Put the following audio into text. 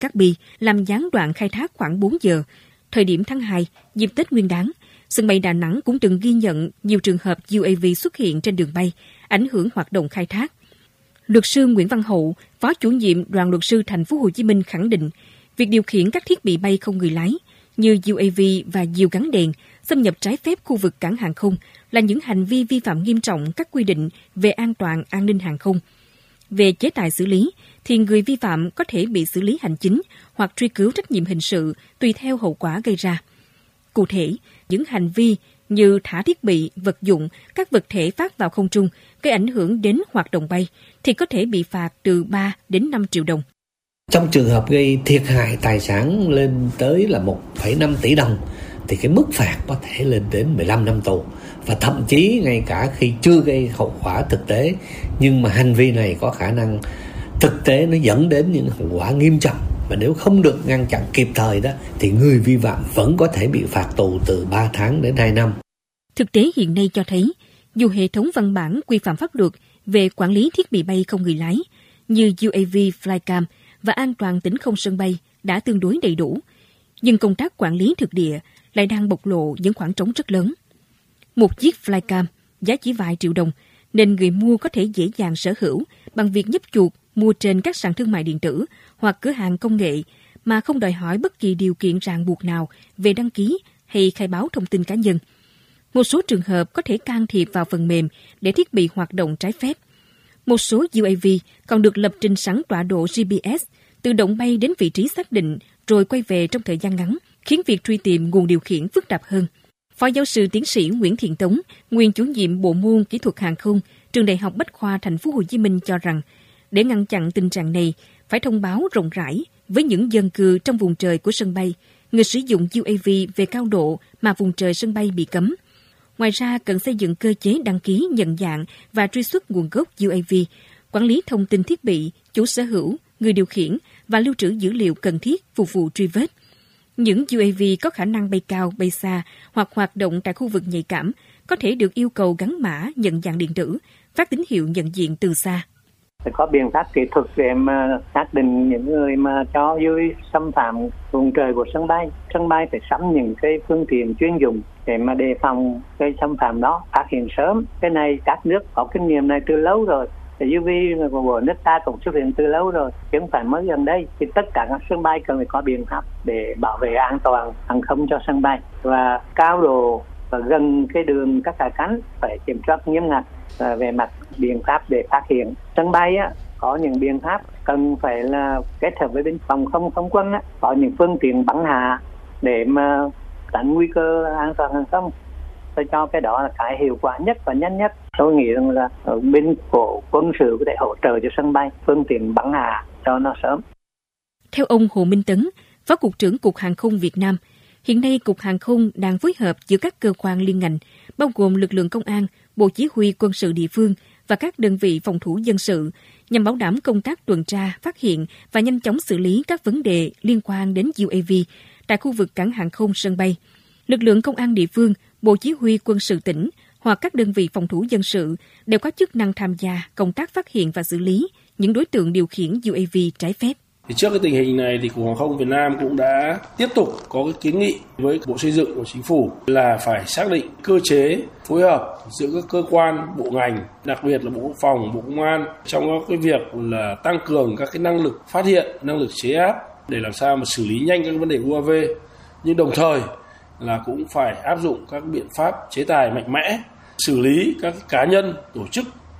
Cát Bi làm gián đoạn khai thác khoảng 4 giờ. Thời điểm tháng 2, dịp Tết Nguyên đán, sân bay Đà Nẵng cũng từng ghi nhận nhiều trường hợp UAV xuất hiện trên đường bay, ảnh hưởng hoạt động khai thác. Luật sư Nguyễn Văn Hậu, Phó chủ nhiệm Đoàn luật sư Thành phố Hồ Chí Minh khẳng định, việc điều khiển các thiết bị bay không người lái như UAV và diều gắn đèn xâm nhập trái phép khu vực cảng hàng không là những hành vi vi phạm nghiêm trọng các quy định về an toàn an ninh hàng không. Về chế tài xử lý, thì người vi phạm có thể bị xử lý hành chính hoặc truy cứu trách nhiệm hình sự tùy theo hậu quả gây ra. Cụ thể, những hành vi như thả thiết bị, vật dụng, các vật thể phát vào không trung gây ảnh hưởng đến hoạt động bay thì có thể bị phạt từ 3 đến 5 triệu đồng. Trong trường hợp gây thiệt hại tài sản lên tới là 1,5 tỷ đồng thì cái mức phạt có thể lên đến 15 năm tù. Và thậm chí ngay cả khi chưa gây hậu quả thực tế, nhưng mà hành vi này có khả năng thực tế nó dẫn đến những hậu quả nghiêm trọng. Và nếu không được ngăn chặn kịp thời đó thì người vi phạm vẫn có thể bị phạt tù từ 3 tháng đến 2 năm. Thực tế hiện nay cho thấy, dù hệ thống văn bản quy phạm pháp luật về quản lý thiết bị bay không người lái như UAV Flycam và an toàn tĩnh không sân bay đã tương đối đầy đủ, nhưng công tác quản lý thực địa lại đang bộc lộ những khoảng trống rất lớn. Một chiếc Flycam giá chỉ vài triệu đồng, nên người mua có thể dễ dàng sở hữu bằng việc nhấp chuột mua trên các sàn thương mại điện tử hoặc cửa hàng công nghệ mà không đòi hỏi bất kỳ điều kiện ràng buộc nào về đăng ký hay khai báo thông tin cá nhân. Một số trường hợp có thể can thiệp vào phần mềm để thiết bị hoạt động trái phép. Một số UAV còn được lập trình sẵn tọa độ GPS, tự động bay đến vị trí xác định rồi quay về trong thời gian ngắn, khiến việc truy tìm nguồn điều khiển phức tạp hơn. Phó giáo sư tiến sĩ Nguyễn Thiện Tống, nguyên chủ nhiệm bộ môn kỹ thuật hàng không, Trường Đại học Bách khoa Thành phố Hồ Chí Minh cho rằng, để ngăn chặn tình trạng này, phải thông báo rộng rãi với những dân cư trong vùng trời của sân bay, người sử dụng UAV về cao độ mà vùng trời sân bay bị cấm. Ngoài ra, cần xây dựng cơ chế đăng ký, nhận dạng và truy xuất nguồn gốc UAV, quản lý thông tin thiết bị, chủ sở hữu, người điều khiển và lưu trữ dữ liệu cần thiết phục vụ truy vết. Những UAV có khả năng bay cao, bay xa hoặc hoạt động tại khu vực nhạy cảm có thể được yêu cầu gắn mã nhận dạng điện tử, phát tín hiệu nhận diện từ xa. Phải có biện pháp kỹ thuật để mà xác định những người mà cho UAV xâm phạm vùng trời của sân bay. Sân bay phải sắm những cái phương tiện chuyên dụng để mà đề phòng cái xâm phạm đó, phát hiện sớm. Cái này các nước có kinh nghiệm này từ lâu rồi. UAV của nước ta cũng xuất hiện từ lâu rồi, chứ không phải mới gần đây. Thì tất cả các sân bay cần phải có biện pháp để bảo vệ an toàn hàng không cho sân bay. Và cao độ và gần cái đường các cái cánh phải kiểm soát nghiêm ngặt về mặt biện pháp để phát hiện. Sân bay á, có những biện pháp cần phải là kết hợp với bên phòng không quân á, có những phương tiện bắn hạ để mà tránh nguy cơ an toàn hàng không. Tôi cho cái đó là cái hiệu quả nhất và nhanh nhất. Tôi nghĩ rằng là ở bên của quân sự có thể hỗ trợ cho sân bay phương tiện bắn hạ cho nó sớm. Theo ông Hồ Minh Tấn, Phó Cục trưởng Cục Hàng không Việt Nam, hiện nay Cục Hàng không đang phối hợp giữa các cơ quan liên ngành, bao gồm lực lượng công an, Bộ Chỉ huy quân sự địa phương và các đơn vị phòng thủ dân sự, nhằm bảo đảm công tác tuần tra, phát hiện và nhanh chóng xử lý các vấn đề liên quan đến UAV tại khu vực cảng hàng không sân bay. Lực lượng công an địa phương, Bộ Chỉ huy quân sự tỉnh hoặc các đơn vị phòng thủ dân sự đều có chức năng tham gia công tác phát hiện và xử lý những đối tượng điều khiển UAV trái phép. Trước cái tình hình này thì Cục Hàng không Việt Nam cũng đã tiếp tục có cái kiến nghị với Bộ Xây dựng của Chính phủ là phải xác định cơ chế phối hợp giữa các cơ quan, bộ ngành, đặc biệt là Bộ Quốc phòng, Bộ Công an trong cái việc là tăng cường các cái năng lực phát hiện, năng lực chế áp để làm sao mà xử lý nhanh các vấn đề UAV, nhưng đồng thời là cũng phải áp dụng các biện pháp chế tài mạnh mẽ, xử lý các cá nhân, tổ chức